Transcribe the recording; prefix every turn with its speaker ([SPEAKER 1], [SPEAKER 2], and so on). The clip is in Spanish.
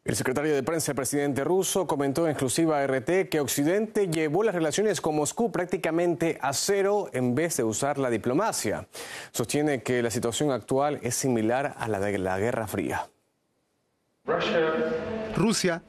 [SPEAKER 1] El secretario de prensa del presidente ruso comentó en exclusiva a RT que Occidente llevó las relaciones con Moscú prácticamente a cero en vez de usar la diplomacia. Sostiene que la situación actual es similar a la de la Guerra Fría.
[SPEAKER 2] Rusia